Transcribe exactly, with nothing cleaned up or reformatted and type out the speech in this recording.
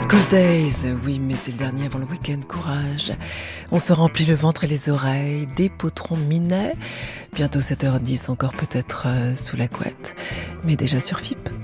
School Days, oui, mais c'est le dernier avant le week-end, courage. On se remplit le ventre et les oreilles, des potrons minets. Bientôt sept heures dix, encore peut-être euh, sous la couette, mais déjà sur F I P.